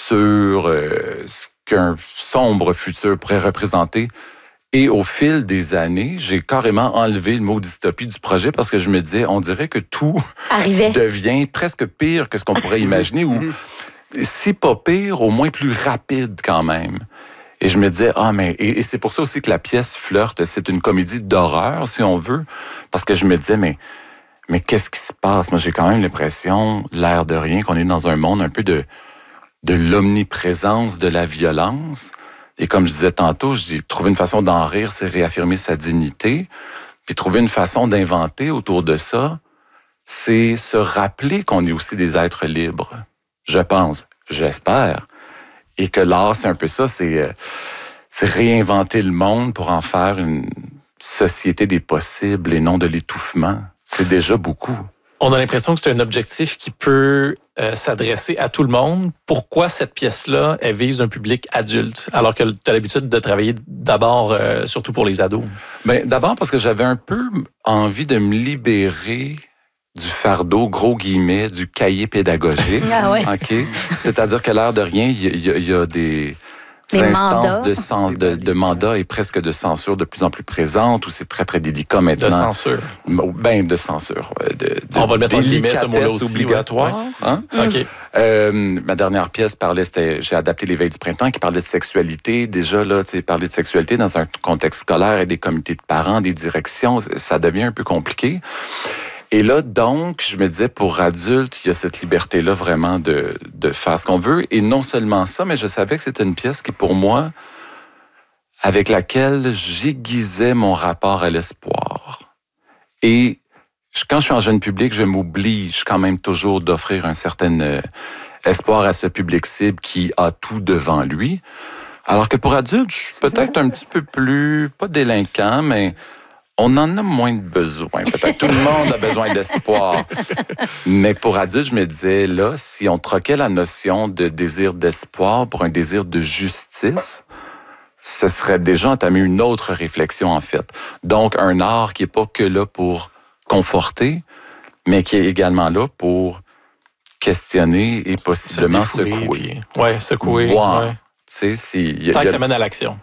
sur ce qu'un sombre futur pourrait représenter. Et au fil des années, j'ai carrément enlevé le mot dystopie du projet parce que je me disais, on dirait que tout devient presque pire que ce qu'on pourrait imaginer, ou si pas pire, au moins plus rapide quand même. Et je me disais, et c'est pour ça aussi que la pièce flirte, c'est une comédie d'horreur, si on veut, parce que je me disais, mais qu'est-ce qui se passe? Moi, j'ai quand même l'impression, l'air de rien, qu'on est dans un monde un peu de l'omniprésence de la violence. Et comme je disais tantôt, je dis, trouver une façon d'en rire, c'est réaffirmer sa dignité. Puis trouver une façon d'inventer autour de ça, c'est se rappeler qu'on est aussi des êtres libres. Je pense, j'espère. Et que l'art, c'est un peu ça, c'est réinventer le monde pour en faire une société des possibles et non de l'étouffement. C'est déjà beaucoup. On a l'impression que c'est un objectif qui peut s'adresser à tout le monde. Pourquoi cette pièce-là, elle vise un public adulte, alors que tu as l'habitude de travailler d'abord, surtout pour les ados? Bien, d'abord parce que j'avais un peu envie de me libérer du fardeau, gros guillemets, du cahier pédagogique. Ah ouais. Okay? C'est-à-dire que l'air de rien, il y a des instances de mandat et presque de censure de plus en plus présentes, où c'est très, très délicat maintenant. De censure. Ben, de censure. On va le mettre en guillemets, ce mot-là aussi. Obligatoire. Ouais. Hein? OK. Ma dernière pièce j'ai adapté l'Éveil du printemps, qui parlait de sexualité. Déjà, là, tu sais, parler de sexualité dans un contexte scolaire et des comités de parents, des directions, ça devient un peu compliqué. Et là, donc, je me disais, pour adultes, il y a cette liberté-là vraiment de faire ce qu'on veut. Et non seulement ça, mais je savais que c'était une pièce qui, pour moi, avec laquelle j'aiguisais mon rapport à l'espoir. Et quand je suis en jeune public, je m'oblige quand même toujours d'offrir un certain espoir à ce public cible qui a tout devant lui. Alors que pour adultes, je suis peut-être un petit peu plus, pas délinquant, mais on en a moins de besoin. Peut-être tout le monde a besoin d'espoir. Mais pour adultes, je me disais, là, si on troquait la notion de désir d'espoir pour un désir de justice, ce serait déjà entamer une autre réflexion, en fait. Donc, un art qui n'est pas que là pour conforter, mais qui est également là pour questionner et possiblement secouer. Oui, secouer. Wow. Ouais. Tu sais, tant que ça mène à l'action.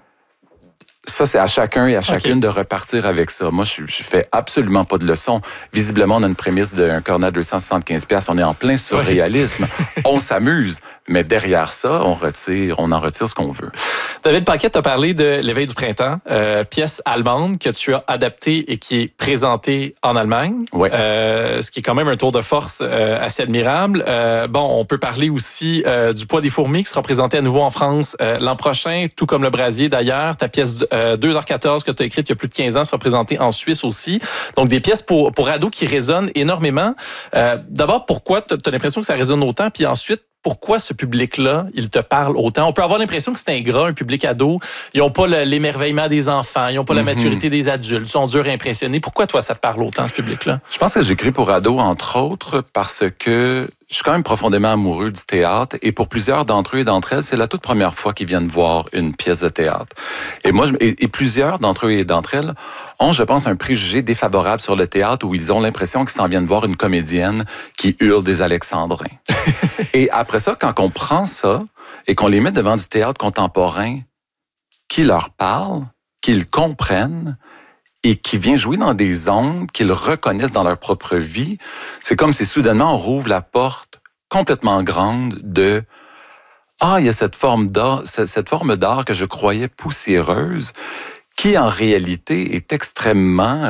Ça, c'est à chacun et à chacune de repartir avec ça. Moi, je fais absolument pas de leçons. Visiblement, on a une prémisse d'un cornet de 275$. On est en plein surréalisme. On s'amuse. Mais derrière ça, on en retire ce qu'on veut. David Paquette a parlé de l'Éveil du printemps, pièce allemande que tu as adaptée et qui est présentée en Allemagne. Ouais. Ce qui est quand même un tour de force assez admirable. On peut parler aussi du Poids des fourmis qui sera présenté à nouveau en France l'an prochain, tout comme Le Brasier d'ailleurs. Ta pièce 2h14 que tu as écrite il y a plus de 15 ans sera présentée en Suisse aussi. Donc des pièces pour ados qui résonnent énormément. D'abord, pourquoi tu as l'impression que ça résonne autant? Puis ensuite, pourquoi ce public-là, il te parle autant? On peut avoir l'impression que c'est ingrat, un public ado. Ils n'ont pas l'émerveillement des enfants, ils n'ont pas la maturité des adultes, ils sont durs à impressionner. Pourquoi, toi, ça te parle autant, ce public-là? Je pense que j'écris pour ados, entre autres, parce que je suis quand même profondément amoureux du théâtre et pour plusieurs d'entre eux et d'entre elles, c'est la toute première fois qu'ils viennent voir une pièce de théâtre. Et moi, et plusieurs d'entre eux et d'entre elles ont, je pense, un préjugé défavorable sur le théâtre où ils ont l'impression qu'ils s'en viennent voir une comédienne qui hurle des alexandrins. Et après ça, quand on prend ça et qu'on les met devant du théâtre contemporain qui leur parle, qu'ils comprennent et qui vient jouer dans des zones qu'ils reconnaissent dans leur propre vie, c'est comme si soudainement on rouvre la porte complètement grande de il y a cette forme d'art que je croyais poussiéreuse qui en réalité est extrêmement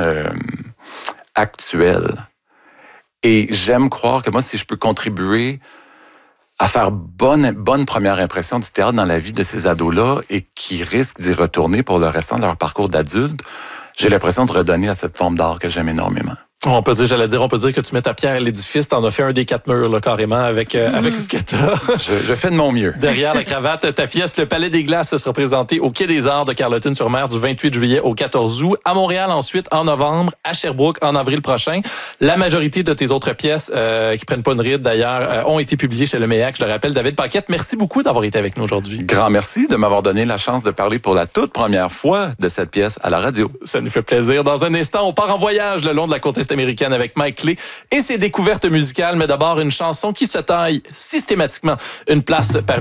actuelle. Et j'aime croire que moi, si je peux contribuer à faire bonne première impression du théâtre dans la vie de ces ados-là et qui risquent d'y retourner pour le restant de leur parcours d'adulte, j'ai l'impression de redonner à cette forme d'art que j'aime énormément. On peut dire que tu mets ta pierre à l'édifice, t'en as fait un des 4 murs, là, carrément, avec ce que t'as. Je fais de mon mieux. Derrière la cravate, ta pièce, Le Palais des Glaces, sera présentée au Quai des Arts de Carleton-sur-Mer du 28 juillet au 14 août, à Montréal ensuite, en novembre, à Sherbrooke en avril prochain. La majorité de tes autres pièces, qui prennent pas une ride d'ailleurs, ont été publiées chez Le MEAC, je le rappelle. David Paquette, merci beaucoup d'avoir été avec nous aujourd'hui. Grand merci de m'avoir donné la chance de parler pour la toute première fois de cette pièce à la radio. Ça nous fait plaisir. Dans un instant, on part en voyage le long de la côte est américaine avec Mike Clay et ses découvertes musicales. Mais d'abord, une chanson qui se taille systématiquement une place parmi